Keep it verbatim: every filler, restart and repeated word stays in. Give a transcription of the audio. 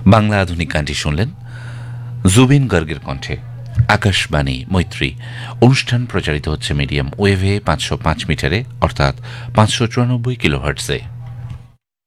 বাংলা আধুনিক গানটি শুনলেন জুবিন গার্গের কণ্ঠে। আকাশবাণী মৈত্রী অনুষ্ঠান প্রচারিত হচ্ছে মিডিয়াম ওয়েভে পাঁচশো পাঁচ মিটারে অর্থাৎ পাঁচশো চুরানব্বই কিলোহার্টজে।